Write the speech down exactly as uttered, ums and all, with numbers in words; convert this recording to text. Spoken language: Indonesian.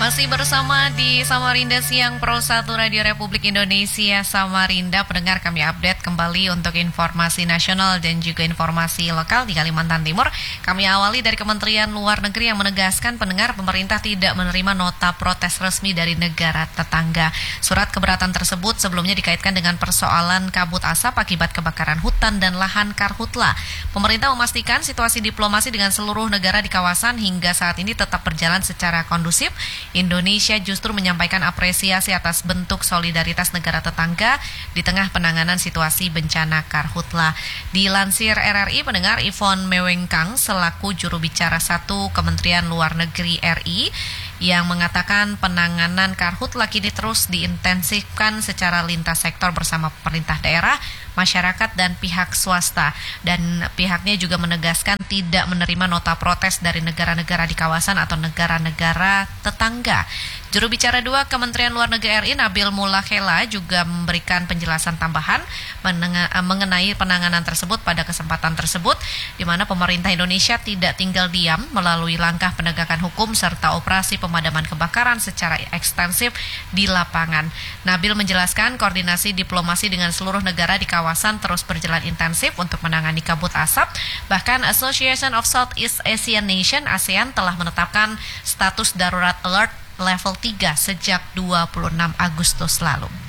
Masih bersama di Samarinda Siang Pro satu Radio Republik Indonesia Samarinda. Pendengar, kami update kembali untuk informasi nasional dan juga informasi lokal di Kalimantan Timur. Kami awali dari Kementerian Luar Negeri yang menegaskan pendengar pemerintah tidak menerima nota protes resmi dari negara tetangga. Surat keberatan tersebut sebelumnya dikaitkan dengan persoalan kabut asap akibat kebakaran hutan dan lahan karhutla. Pemerintah memastikan situasi diplomasi dengan seluruh negara di kawasan hingga saat ini tetap berjalan secara kondusif. Indonesia justru menyampaikan apresiasi atas bentuk solidaritas negara tetangga di tengah penanganan situasi bencana karhutla. Dilansir R R I, pendengar, Yvonne Mewengkang selaku juru bicara satu Kementerian Luar Negeri R I yang mengatakan penanganan karhutla kini terus diintensifkan secara lintas sektor bersama pemerintah daerah, masyarakat, dan pihak swasta. Dan pihaknya juga menegaskan tidak menerima nota protes dari negara-negara di kawasan atau negara-negara tetangga. Juru bicara dua Kementerian Luar Negeri R I, Nabil Mulakhela, juga memberikan penjelasan tambahan mengenai penanganan tersebut pada kesempatan tersebut, di mana pemerintah Indonesia tidak tinggal diam melalui langkah penegakan hukum serta operasi pemadaman kebakaran secara ekstensif di lapangan. Nabil menjelaskan koordinasi diplomasi dengan seluruh negara di kawasan terus berjalan intensif untuk menangani kabut asap. Bahkan Association of Southeast Asian Nation (ASEAN) telah menetapkan status darurat alert level tiga sejak dua puluh enam Agustus lalu.